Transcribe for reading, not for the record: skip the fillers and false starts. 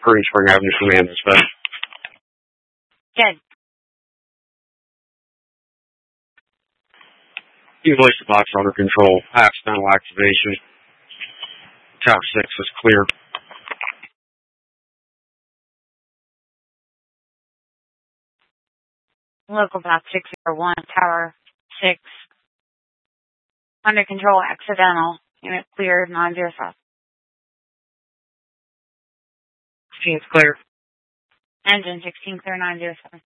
Green Spring Avenue Command dispatch. Good. You place the box under control. Accidental activation. Tower 6 is clear. Local path 601, Tower 6. Under control, accidental. Unit clear, 905. It's clear. Engine 16, clear, 907.